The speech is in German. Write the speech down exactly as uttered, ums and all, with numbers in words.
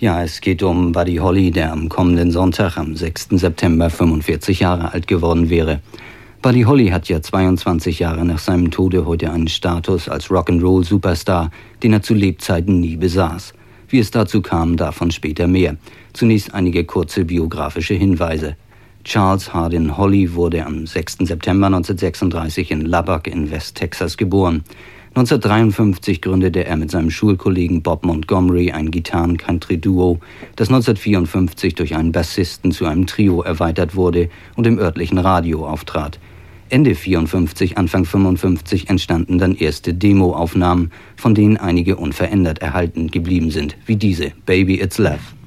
Ja, es geht um Buddy Holly, der am kommenden Sonntag, am sechsten September, fünfundvierzig Jahre alt geworden wäre. Buddy Holly hat ja zweiundzwanzig Jahre nach seinem Tode heute einen Status als Rock'n'Roll-Superstar, den er zu Lebzeiten nie besaß. Wie es dazu kam, davon später mehr. Zunächst einige kurze biografische Hinweise. Charles Hardin Holly wurde am sechsten September neunzehnhundertsechsunddreißig in Lubbock in West-Texas geboren. neunzehnhundertdreiundfünfzig gründete er mit seinem Schulkollegen Bob Montgomery ein Gitarren-Country-Duo, das neunzehnhundertvierundfünfzig durch einen Bassisten zu einem Trio erweitert wurde und im örtlichen Radio auftrat. Ende vierundfünfzig, Anfang fünfundfünfzig entstanden dann erste Demo-Aufnahmen, von denen einige unverändert erhalten geblieben sind, wie diese, Baby It's Love.